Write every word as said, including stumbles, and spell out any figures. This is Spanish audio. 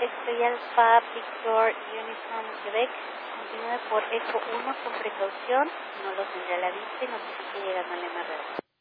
Estrella Alfa Victor Unison Quebec. Continúe por Eco uno con precaución. No lo tendré a la vista y notifique llegando al M R.